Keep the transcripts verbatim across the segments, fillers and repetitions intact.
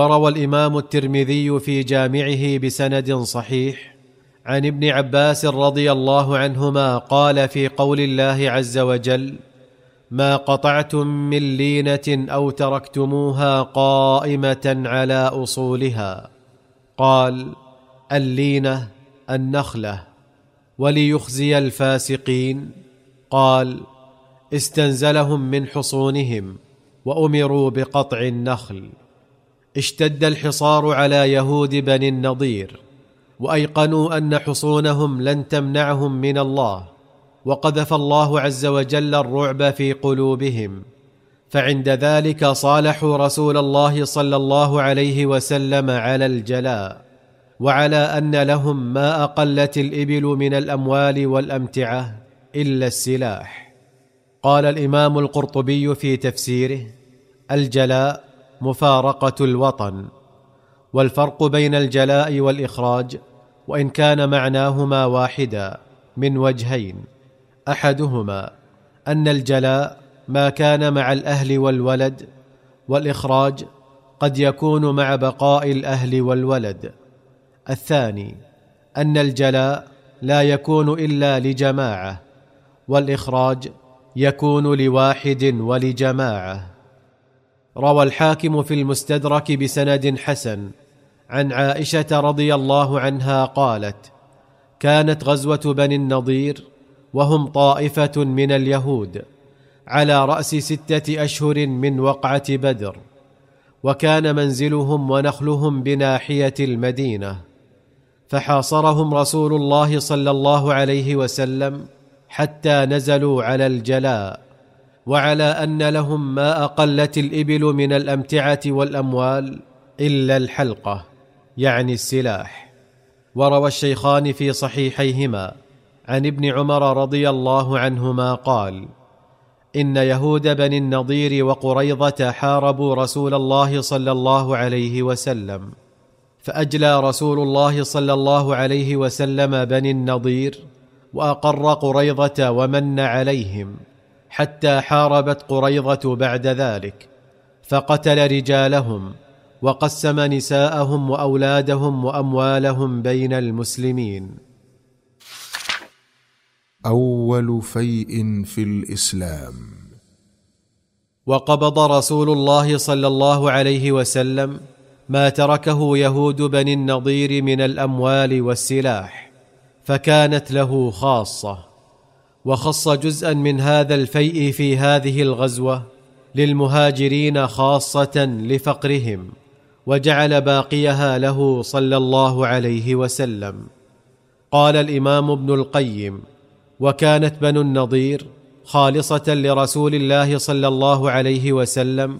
روى الإمام الترمذي في جامعه بسند صحيح عن ابن عباس رضي الله عنهما قال في قول الله عز وجل: ما قطعتم من لينة أو تركتموها قائمة على أصولها. قال: اللينة النخلة. وليخزي الفاسقين. قال: استنزلهم من حصونهم وأمروا بقطع النخل. اشتد الحصار على يهود بني النضير، وأيقنوا أن حصونهم لن تمنعهم من الله، وقذف الله عز وجل الرعب في قلوبهم، فعند ذلك صالحوا رسول الله صلى الله عليه وسلم على الجلاء، وعلى أن لهم ما أقلت الإبل من الأموال والأمتعة إلا السلاح. قال الإمام القرطبي في تفسيره: الجلاء مفارقة الوطن. والفرق بين الجلاء والإخراج، وإن كان معناهما واحدا، من وجهين: أحدهما أن الجلاء ما كان مع الأهل والولد، والإخراج قد يكون مع بقاء الأهل والولد. الثاني أن الجلاء لا يكون إلا لجماعة، والإخراج يكون لواحد ولجماعة. روى الحاكم في المستدرك بسند حسن عن عائشة رضي الله عنها قالت: كانت غزوة بني النضير وهم طائفة من اليهود على رأس ستة أشهر من وقعة بدر، وكان منزلهم ونخلهم بناحية المدينة، فحاصرهم رسول الله صلى الله عليه وسلم حتى نزلوا على الجلاء، وعلى أن لهم ما أقلت الإبل من الأمتعة والأموال إلا الحلقة، يعني السلاح. وروى الشيخان في صحيحيهما عن ابن عمر رضي الله عنهما قال: إن يهود بني النضير وقريظة حاربوا رسول الله صلى الله عليه وسلم، فأجلى رسول الله صلى الله عليه وسلم بني النضير، وأقر قريظة ومن عليهم، حتى حاربت قريظة بعد ذلك، فقتل رجالهم وقسم نساءهم وأولادهم وأموالهم بين المسلمين. أول فيء في الإسلام. وقبض رسول الله صلى الله عليه وسلم ما تركه يهود بني النضير من الأموال والسلاح، فكانت له خاصة، وخص جزءا من هذا الفيء في هذه الغزوة للمهاجرين خاصة لفقرهم، وجعل باقيها له صلى الله عليه وسلم. قال الإمام ابن القيم: وكانت بنو النضير خالصة لرسول الله صلى الله عليه وسلم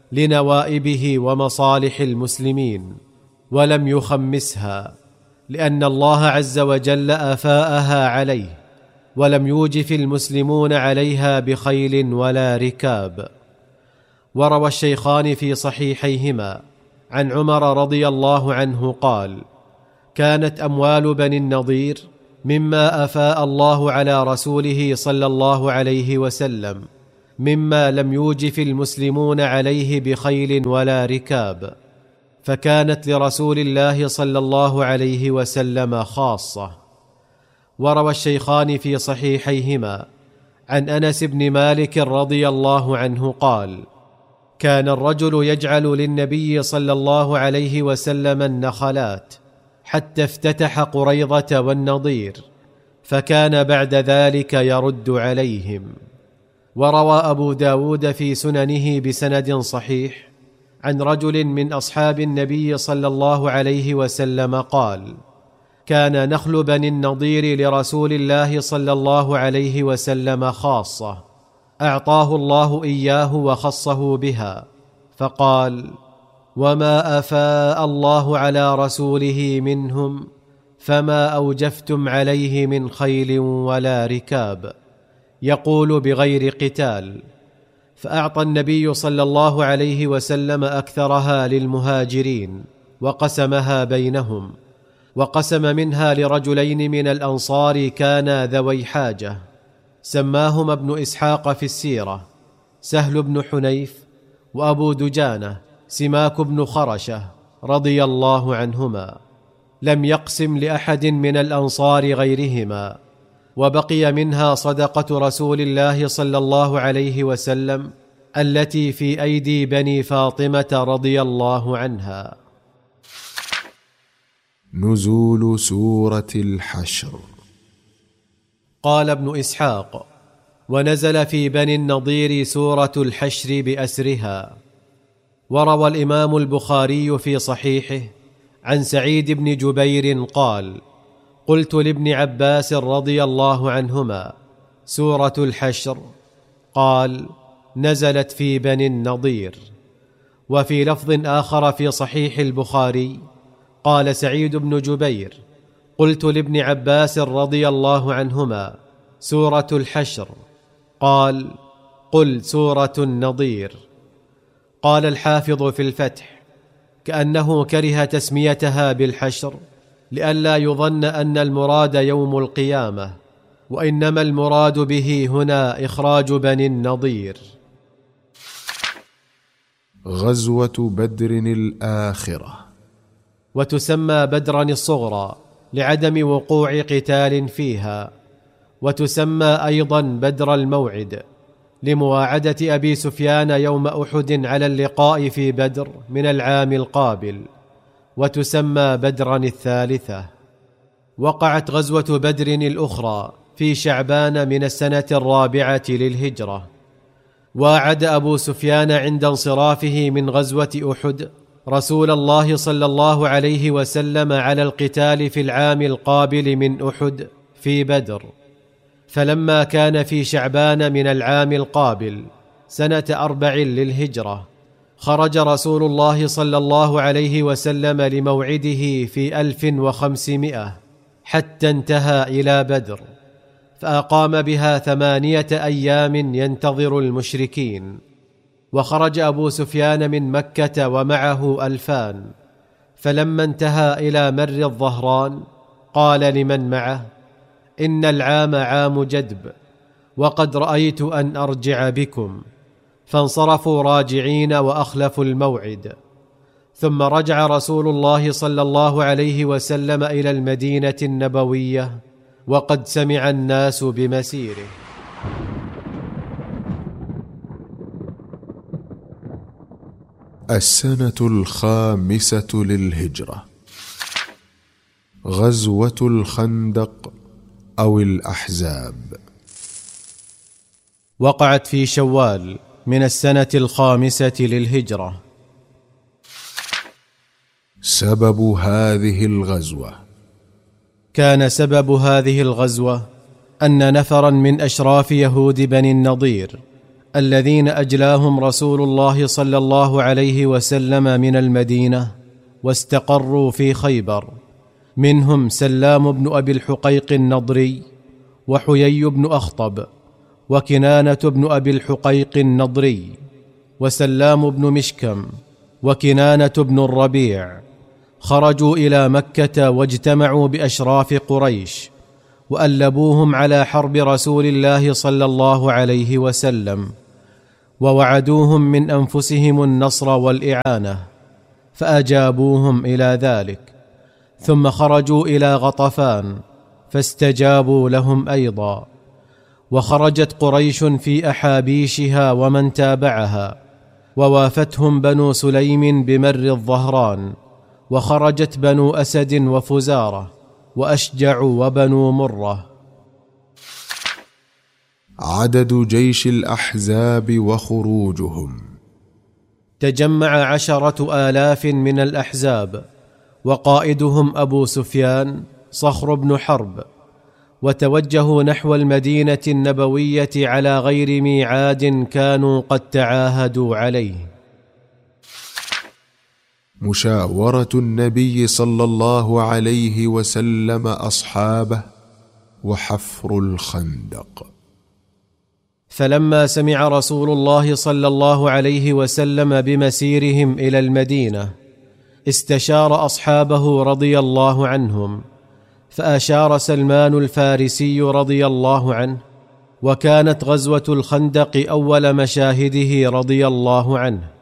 لنوائبه ومصالح المسلمين، ولم يخمسها، لأن الله عز وجل أفاءها عليه، ولم يوجف المسلمون عليها بخيل ولا ركاب. وروى الشيخان في صحيحيهما عن عمر رضي الله عنه قال: كانت أموال بني النضير مما أفاء الله على رسوله صلى الله عليه وسلم، مما لم يوجف المسلمون عليه بخيل ولا ركاب، فكانت لرسول الله صلى الله عليه وسلم خاصة. وروى الشيخان في صحيحيهما عن أنس بن مالك رضي الله عنه قال: كان الرجل يجعل للنبي صلى الله عليه وسلم النخلات حتى افتتح قريظة والنضير، فكان بعد ذلك يرد عليهم. وروى أبو داود في سننه بسند صحيح عن رجل من أصحاب النبي صلى الله عليه وسلم قال: كان نخل بني النضير لرسول الله صلى الله عليه وسلم خاصة، أعطاه الله إياه وخصه بها، فقال: وما أفاء الله على رسوله منهم فما أوجفتم عليه من خيل ولا ركاب، يقول بغير قتال. فأعطى النبي صلى الله عليه وسلم أكثرها للمهاجرين وقسمها بينهم، وقسم منها لرجلين من الأنصار كانا ذوي حاجة، سماهما ابن إسحاق في السيرة، سهل بن حنيف وأبو دجانة سماك بن خرشة رضي الله عنهما، لم يقسم لأحد من الأنصار غيرهما، وبقي منها صدقة رسول الله صلى الله عليه وسلم التي في أيدي بني فاطمة رضي الله عنها. نزول سورة الحشر. قال ابن إسحاق: ونزل في بني النضير سورة الحشر بأسرها. وروى الإمام البخاري في صحيحه عن سعيد بن جبير قال: قلت لابن عباس رضي الله عنهما: سورة الحشر؟ قال: نزلت في بني النضير. وفي لفظ آخر في صحيح البخاري قال سعيد بن جبير: قلت لابن عباس رضي الله عنهما: سورة الحشر؟ قال: قل سورة النضير. قال الحافظ في الفتح: كأنه كره تسميتها بالحشر لئلا يظن أن المراد يوم القيامة، وإنما المراد به هنا إخراج بني النضير. غزوة بدر الآخرة. وتسمى بدرا الصغرى لعدم وقوع قتال فيها، وتسمى أيضا بدر الموعد لمواعدة أبي سفيان يوم أحد على اللقاء في بدر من العام القابل، وتسمى بدرا الثالثة. وقعت غزوة بدر الأخرى في شعبان من السنة الرابعة للهجرة. واعد أبو سفيان عند انصرافه من غزوة أحد رسول الله صلى الله عليه وسلم على القتال في العام القابل من أحد في بدر. فلما كان في شعبان من العام القابل سنة أربع للهجرة، خرج رسول الله صلى الله عليه وسلم لموعده في ألف وخمسمائة حتى انتهى إلى بدر، فأقام بها ثمانية أيام ينتظر المشركين. وخرج أبو سفيان من مكة ومعه ألفان، فلما انتهى إلى مر الظهران قال لمن معه: إن العام عام جدب، وقد رأيت أن أرجع بكم. فانصرفوا راجعين وأخلفوا الموعد. ثم رجع رسول الله صلى الله عليه وسلم إلى المدينة النبوية وقد سمع الناس بمسيره. السنة الخامسة للهجرة. غزوة الخندق أو الأحزاب. وقعت في شوال من السنة الخامسة للهجرة. سبب هذه الغزوة. كان سبب هذه الغزوة أن نفرا من أشراف يهود بني النضير الذين أجلاهم رسول الله صلى الله عليه وسلم من المدينة واستقروا في خيبر، منهم سلام بن أبي الحقيق النضري، وحيي بن أخطب، وكنانة بن أبي الحقيق النضري، وسلام بن مشكم، وكنانة بن الربيع، خرجوا إلى مكة واجتمعوا بأشراف قريش وألبوهم على حرب رسول الله صلى الله عليه وسلم، ووعدوهم من أنفسهم النصر والإعانة، فأجابوهم إلى ذلك. ثم خرجوا إلى غطفان فاستجابوا لهم أيضا. وخرجت قريش في أحابيشها ومن تابعها، ووافتهم بنو سليم بمر الظهران، وخرجت بنو أسد وفزارة وأشجع وبنو مرة. عدد جيش الأحزاب وخروجهم. تجمع عشرة آلاف من الأحزاب، وقائدهم أبو سفيان صخر بن حرب، وتوجهوا نحو المدينة النبوية على غير ميعاد كانوا قد تعاهدوا عليه. مشاورة النبي صلى الله عليه وسلم أصحابه وحفر الخندق. فلما سمع رسول الله صلى الله عليه وسلم بمسيرهم إلى المدينة استشار أصحابه رضي الله عنهم، فأشار سلمان الفارسي رضي الله عنه، وكانت غزوة الخندق أول مشاهده رضي الله عنه،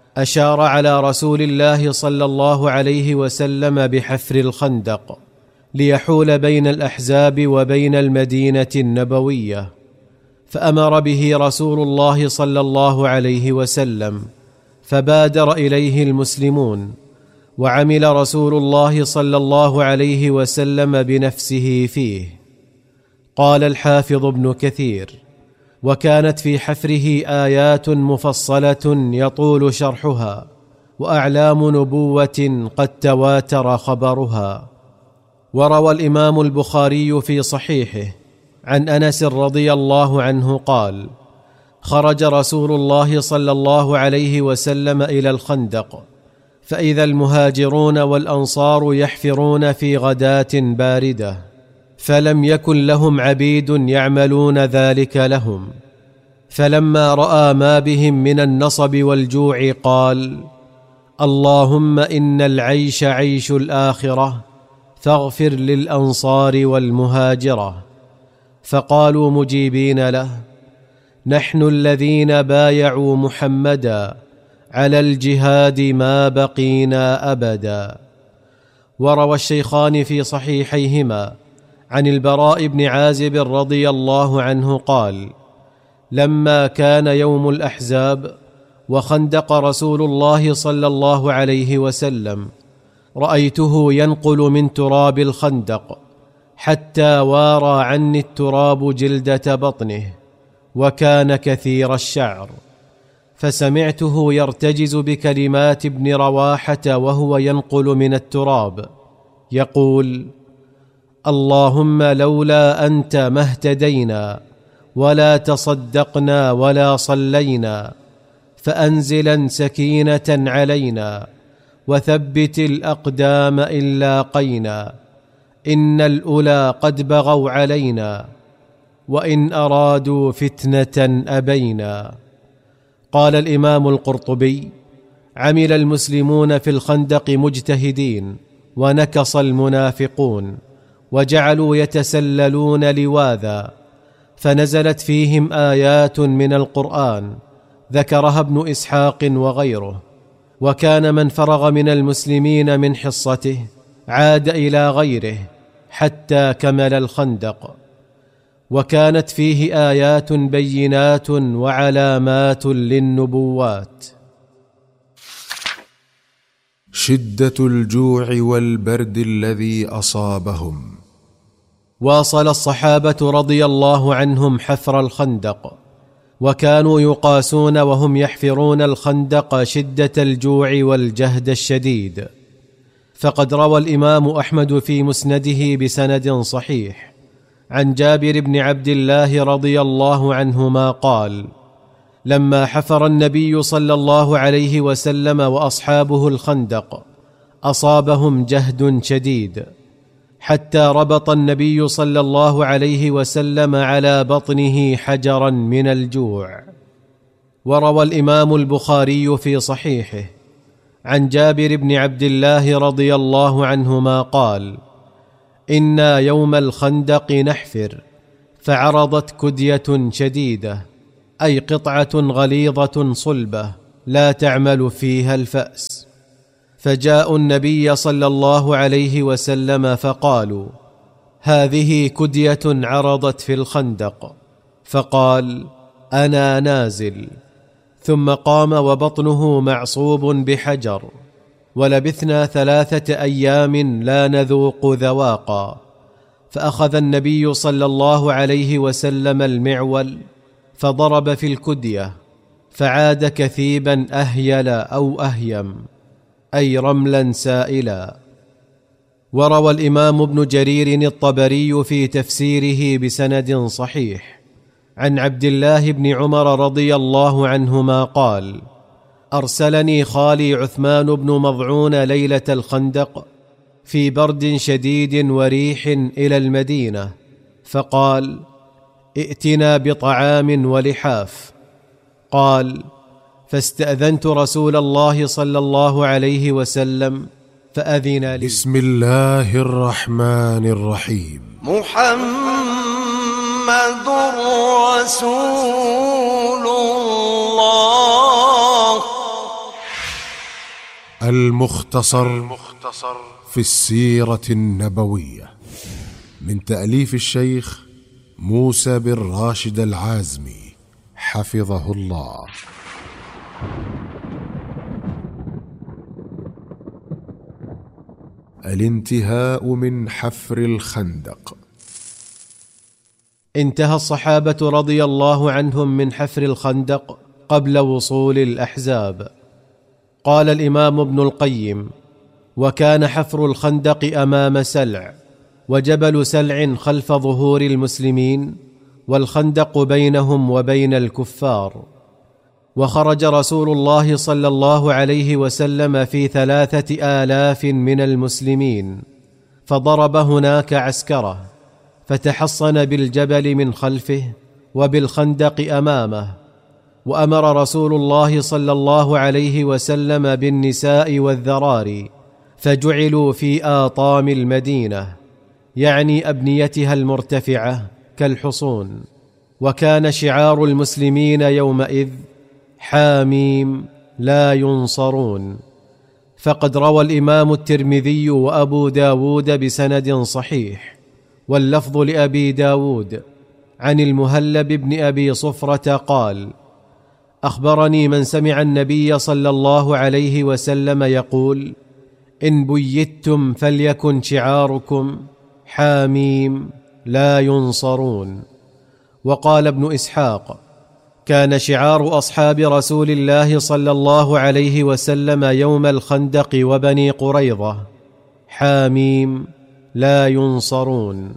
أشار على رسول الله صلى الله عليه وسلم بحفر الخندق ليحول بين الأحزاب وبين المدينة النبوية، فأمر به رسول الله صلى الله عليه وسلم، فبادر إليه المسلمون، وعمل رسول الله صلى الله عليه وسلم بنفسه فيه. قال الحافظ ابن كثير: وكانت في حفره آيات مفصلة يطول شرحها، وأعلام نبوة قد تواتر خبرها. وروى الإمام البخاري في صحيحه عن أنس رضي الله عنه قال: خرج رسول الله صلى الله عليه وسلم إلى الخندق، فإذا المهاجرون والأنصار يحفرون في غداة باردة، فلم يكن لهم عبيد يعملون ذلك لهم، فلما رأى ما بهم من النصب والجوع قال: اللهم إن العيش عيش الآخرة، فاغفر للأنصار والمهاجرة. فقالوا مجيبين له: نحن الذين بايعوا محمدا على الجهاد ما بقينا أبدا. وروى الشيخان في صحيحيهما عن البراء بن عازب رضي الله عنه قال: لما كان يوم الأحزاب وخندق رسول الله صلى الله عليه وسلم، رأيته ينقل من تراب الخندق حتى وارى عني التراب جلدة بطنه، وكان كثير الشعر، فسمعته يرتجز بكلمات ابن رواحة وهو ينقل من التراب يقول: اللهم لولا أنت ما اهتدينا ولا تصدقنا ولا صلينا، فأنزلا سكينة علينا وثبت الأقدام إن لاقينا، إن الأولى قد بغوا علينا، وإن أرادوا فتنة أبينا. قال الإمام القرطبي: عمل المسلمون في الخندق مجتهدين، ونكص المنافقون، وجعلوا يتسللون لواذا، فنزلت فيهم آيات من القرآن ذكرها ابن إسحاق وغيره. وكان من فرغ من المسلمين من حصته عاد إلى غيره حتى كمل الخندق، وكانت فيه آيات بينات وعلامات للنبوات. شدة الجوع والبرد الذي أصابهم. واصل الصحابة رضي الله عنهم حفر الخندق، وكانوا يقاسون وهم يحفرون الخندق شدة الجوع والجهد الشديد. فقد روى الإمام أحمد في مسنده بسند صحيح عن جابر بن عبد الله رضي الله عنهما قال: لما حفر النبي صلى الله عليه وسلم وأصحابه الخندق أصابهم جهد شديد، حتى ربط النبي صلى الله عليه وسلم على بطنه حجرا من الجوع. وروى الإمام البخاري في صحيحه عن جابر بن عبد الله رضي الله عنهما قال: إنا يوم الخندق نحفر، فعرضت كدية شديدة، أي قطعة غليظة صلبة لا تعمل فيها الفأس، فجاءوا النبي صلى الله عليه وسلم فقالوا: هذه كدية عرضت في الخندق، فقال: أنا نازل. ثم قام وبطنه معصوب بحجر، ولبثنا ثلاثة أيام لا نذوق ذواقا، فأخذ النبي صلى الله عليه وسلم المعول فضرب في الكدية، فعاد كثيبا أهيل أو أهيم، أي رملا سائلا. وروى الإمام ابن جرير الطبري في تفسيره بسند صحيح عن عبد الله بن عمر رضي الله عنهما قال: أرسلني خالي عثمان بن مضعون ليلة الخندق في برد شديد وريح إلى المدينة، فقال: ائتنا بطعام ولحاف. قال: فاستأذنت رسول الله صلى الله عليه وسلم فأذن لي. بسم الله الرحمن الرحيم. محمد رسول الله المختصر في السيرة النبوية، من تأليف الشيخ موسى بن راشد العازمي حفظه الله. الانتهاء من حفر الخندق. انتهى الصحابة رضي الله عنهم من حفر الخندق قبل وصول الأحزاب. قال الإمام ابن القيم: وكان حفر الخندق أمام سلع، وجبل سلع خلف ظهور المسلمين، والخندق بينهم وبين الكفار. وخرج رسول الله صلى الله عليه وسلم في ثلاثة آلاف من المسلمين، فضرب هناك عسكره، فتحصن بالجبل من خلفه وبالخندق أمامه. وأمر رسول الله صلى الله عليه وسلم بالنساء والذراري، فجعلوا في آطام المدينة، يعني أبنيتها المرتفعة كالحصون. وكان شعار المسلمين يومئذ: حاميم لا ينصرون. فقد روى الإمام الترمذي وأبو داود بسند صحيح، واللفظ لأبي داود، عن المهلب بن أبي صفرة قال: أخبرني من سمع النبي صلى الله عليه وسلم يقول: إن بيتم فليكن شعاركم حاميم لا ينصرون. وقال ابن إسحاق: كان شعار أصحاب رسول الله صلى الله عليه وسلم يوم الخندق وبني قريظة حاميم لا ينصرون.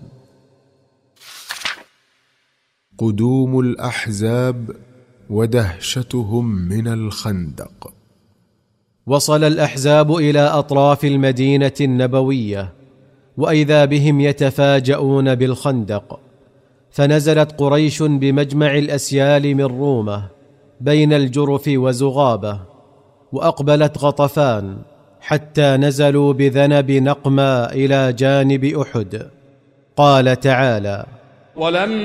قدوم الأحزاب ودهشتهم من الخندق. وصل الأحزاب إلى أطراف المدينة النبوية، وإذا بهم يتفاجؤون بالخندق. فنزلت قريش بمجمع الأسيال من رومة بين الجرف وزغابة، وأقبلت غطفان حتى نزلوا بذنب نقمة إلى جانب أحد. قال تعالى: ولم